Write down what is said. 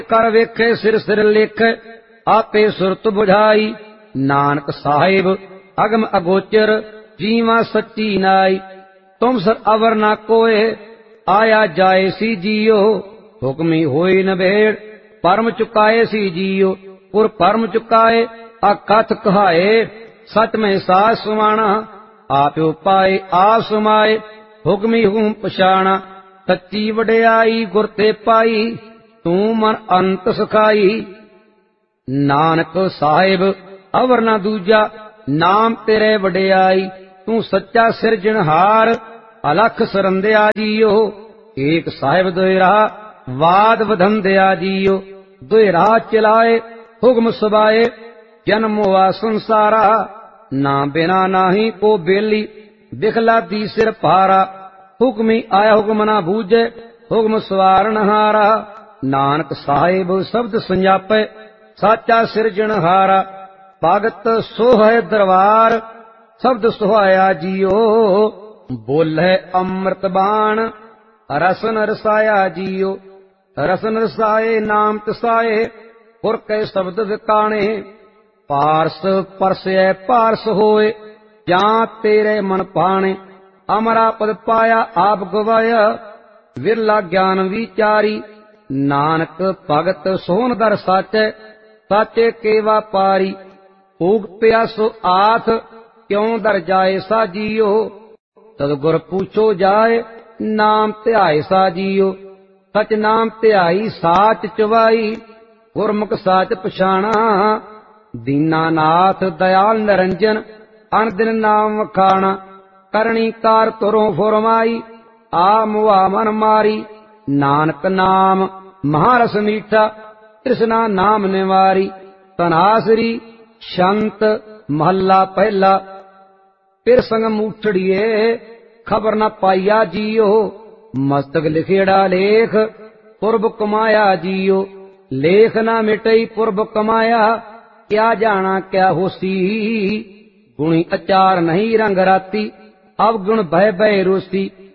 कर वेखे सिर सिर लेख आपे सुरत बुझाई। नानक साहिब अगम अगोचर जीवा सच्ची नाई। तुम सर अवर ना कोय आया जाए सी जियो। हुक्मी होई न भेड़ परम चुकाए सी जियो। पुर परम चुकाए अकथ कहाए सच में सास सुमाना। आपो पाए आप समाए हुक्मी हुम पछाणा। सच्ची वडियाई गुर ते पाई तू मन अंत सुखाई। नानक साहिब अवर ना दूजा नाम तेरे वडियाई। तू सच्चा सिरजनहार अलख सरंदया जियो। एक साहिब दोहरा वाद वधंदया जियो। दोहरा चलाए हुक्म सुबाए जन्म हुआ संसारा। ना बिना नाही को बेली बिखला दी सिर पारा। हुक्मी आया हुक्म ना बूझे हुक्म सवारण हारा। नानक साहिब शब्द संजापे साचा सिरजनहारा। भगत सोहै दरबार शब्द सुहाया जियो। बोले अमृत बाण रसन रसाया जियो। रसन रसाए नाम तसाए पुर कै शब्द विकाणे। पारस परसै पारस होए जा तेरे मन पाणे। अमरा पद पाया आप गवाया विरला ज्ञान विचारी। नानक भगत सोहन दर साचे साचे के वापारी। उग प्यासो आथ क्यों दर जाए साजियो। तद गुर पूछो जाए नाम ध्याय साजियो। सच नाम ध्याई साच चवाई गुरमुख साच पछाणा। दीनानाथ दयाल निरंजन अन दिन नाम वखाणा। करणी कार तुरों फुरमाई आ मुआ मन मारी। नानक नाम महारस मीठा तृष्णा नाम निवारी। तनासरी शंत महला पहला। फिर संग मूठड़िए खबर न पाइया जियो। मस्तक लिखेड़ा लेख पुरब कमाया जियो। लेख न मिटई पुरब कमाया क्या जाना क्या होसी। गुणी अचार नहीं रंग राती अब गुण भय भय रोसी।